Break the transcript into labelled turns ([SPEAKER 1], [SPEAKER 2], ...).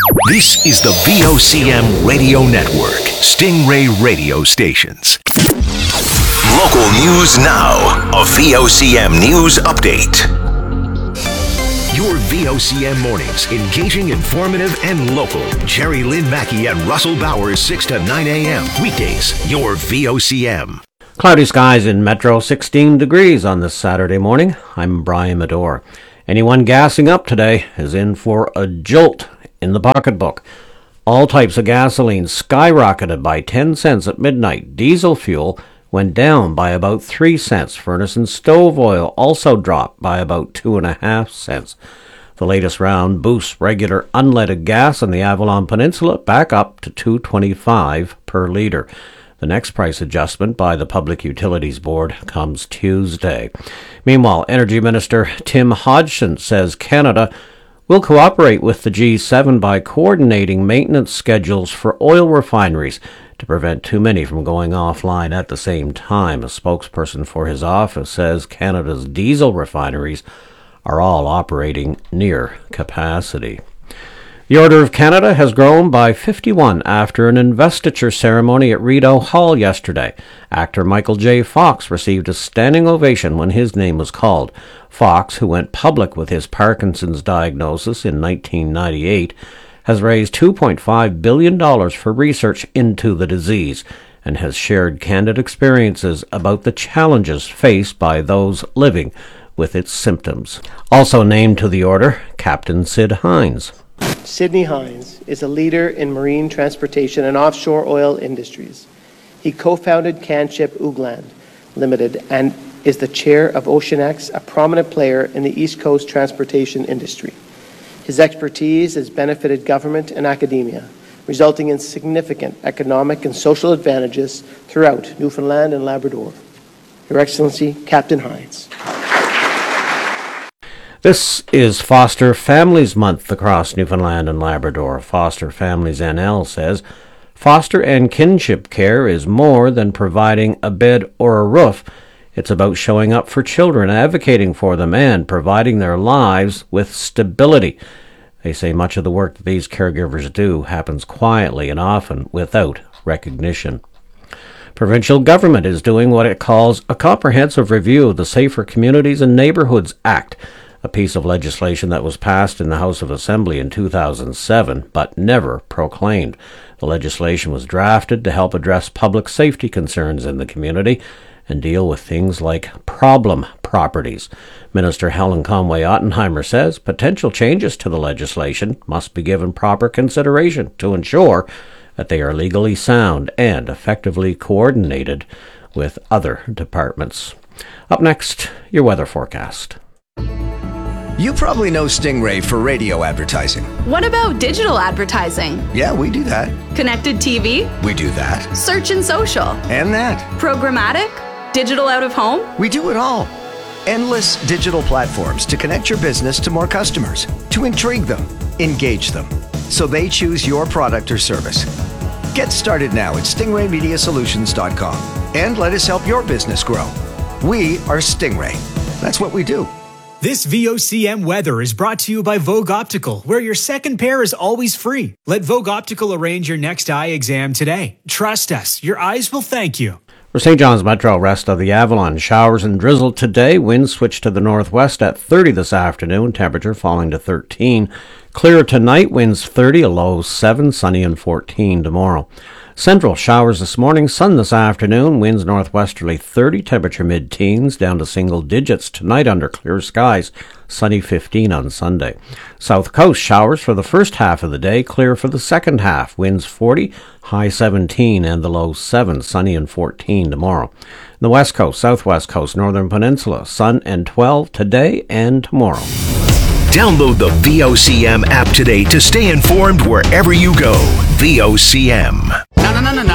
[SPEAKER 1] This is the VOCM Radio Network, Stingray Radio Stations. Local news now. A VOCM News Update. Your VOCM mornings, engaging, informative, and local. Jerry Lynn Mackey and Russell Bowers, 6 to 9 a.m. Weekdays, your VOCM.
[SPEAKER 2] Cloudy skies in Metro, 16 degrees on this Saturday morning. I'm Brian Medore. Anyone gassing up today is in for a jolt in the pocketbook. All types of gasoline skyrocketed by 10 cents at midnight. Diesel fuel went down by about 3 cents. Furnace and stove oil also dropped by about 2.5 cents. The latest round boosts regular unleaded gas on the Avalon Peninsula back up to $2.25 per litre. The next price adjustment by the Public Utilities Board comes Tuesday. Meanwhile, Energy Minister Tim Hodgson says Canada will cooperate with the G7 by coordinating maintenance schedules for oil refineries to prevent too many from going offline at the same time. A spokesperson for his office says Canada's diesel refineries are all operating near capacity. The Order of Canada has grown by 51 after an investiture ceremony at Rideau Hall yesterday. Actor Michael J. Fox received a standing ovation when his name was called. Fox, who went public with his Parkinson's diagnosis in 1998, has raised $2.5 billion for research into the disease and has shared candid experiences about the challenges faced by those living with its symptoms. Also named to the order, Captain Sid Hines.
[SPEAKER 3] Sidney Hines is a leader in marine transportation and offshore oil industries. He co-founded Canship Oogland Limited and is the chair of OceanX, a prominent player in the East Coast transportation industry. His expertise has benefited government and academia, resulting in significant economic and social advantages throughout Newfoundland and Labrador. Your Excellency, Captain Hines.
[SPEAKER 2] This is Foster Families Month across Newfoundland and Labrador. Foster Families NL says, foster and kinship care is more than providing a bed or a roof. It's about showing up for children, advocating for them, and providing their lives with stability. They say much of the work that these caregivers do happens quietly and often without recognition. Provincial government is doing what it calls a comprehensive review of the Safer Communities and Neighbourhoods Act, a piece of legislation that was passed in the House of Assembly in 2007, but never proclaimed. The legislation was drafted to help address public safety concerns in the community and deal with things like problem properties. Minister Helen Conway-Ottenheimer says potential changes to the legislation must be given proper consideration to ensure that they are legally sound and effectively coordinated with other departments. Up next, your weather forecast.
[SPEAKER 4] You probably know Stingray for radio advertising.
[SPEAKER 5] What about digital advertising?
[SPEAKER 4] Yeah, we do that.
[SPEAKER 5] Connected TV?
[SPEAKER 4] We do that.
[SPEAKER 5] Search and social?
[SPEAKER 4] And that.
[SPEAKER 5] Programmatic? Digital out of home?
[SPEAKER 4] We do it all. Endless digital platforms to connect your business to more customers, to intrigue them, engage them, so they choose your product or service. Get started now at stingraymediasolutions.com and let us help your business grow. We are Stingray. That's what we do.
[SPEAKER 6] This VOCM weather is brought to you by Vogue Optical, where your second pair is always free. Let Vogue Optical arrange your next eye exam today. Trust us, your eyes will thank you.
[SPEAKER 2] For St. John's Metro, rest of the Avalon, showers and drizzle today. Winds switch to the northwest at 30 this afternoon, temperature falling to 13. Clear tonight, winds 30, a low 7, sunny and 14 tomorrow. Central, showers this morning, sun this afternoon, winds northwesterly 30, temperature mid-teens, down to single digits tonight under clear skies, sunny 15 on Sunday. South Coast, showers for the first half of the day, clear for the second half, winds 40, high 17 and the low 7, sunny and 14 tomorrow. The West Coast, Southwest Coast, Northern Peninsula, sun and 12 today and tomorrow.
[SPEAKER 1] Download the VOCM app today to stay informed wherever you go. VOCM.